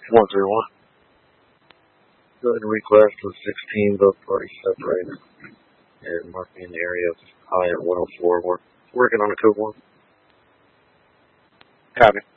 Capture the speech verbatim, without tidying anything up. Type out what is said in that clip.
one three one. Go ahead and request with sixteen, both parties separated. And mark me in the area of high at one oh four. We're working on a code one. Copy.